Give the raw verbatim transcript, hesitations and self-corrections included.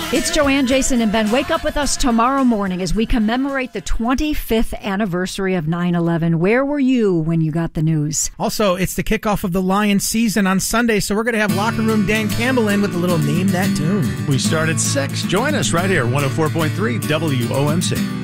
It's Joanne, Jason, and Ben. Wake up with us tomorrow morning as we commemorate the twenty-fifth anniversary of nine eleven. Where were you when you got the news? Also, it's the kickoff of the Lions season on Sunday, so we're going to have Locker Room Dan Campbell in with a little Name That Tune. We start at six. Join us right here, one oh four point three W O M C.